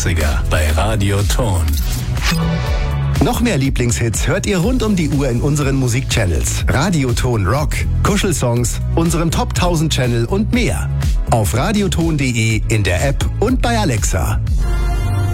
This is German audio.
Klassiker bei Radio Ton. Noch mehr Lieblingshits hört ihr rund um die Uhr in unseren Musikchannels. Radioton Rock, Kuschelsongs, unserem Top 1000 Channel und mehr. Auf radioton.de, in der App und bei Alexa.